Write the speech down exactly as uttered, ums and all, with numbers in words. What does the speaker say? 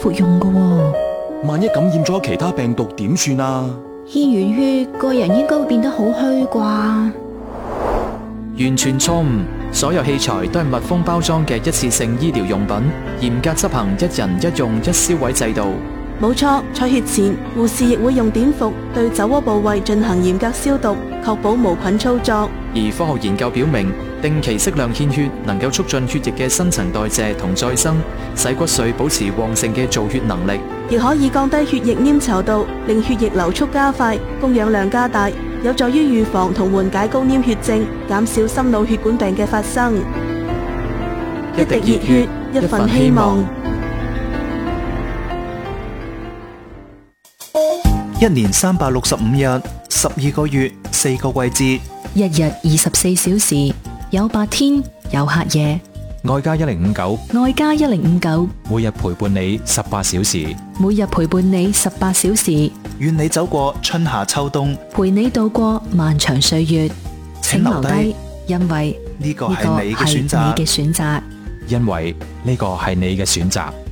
服用㗎喎。 萬一感染咗其他病毒點算啊？ 獻完血，個人應該會變得好虛啩。 完全錯誤，所有器材都係密封包裝嘅一次性醫療用品，嚴格執行一人一用一銷毀制度。 冇錯，採血前護士亦會用碘伏對酒窩部位進行嚴格消毒，確保無菌操作。 而科學研究表明，定期適量獻血能夠促進血液嘅新陳代謝同再生，使骨髓保持旺盛嘅造血能力， 亦可以降低血液粘稠度，令血液流速加快，供氧量加大，有助於預防同緩解高粘血症，減少心腦血管病嘅發生。一滴熱血，一份希望。 一年三百六十五日，十二個月，四個季節， 一日二十四小時，有白天，有黑夜。 愛家一零五九， 愛家一零五九， 每日陪伴你十八小時， 每日陪伴你十八小時， 願你走過春夏秋冬， 陪你度過漫長歲月。請留低，因為呢個係你嘅選擇， 你嘅選擇， 因為呢個係你嘅選擇。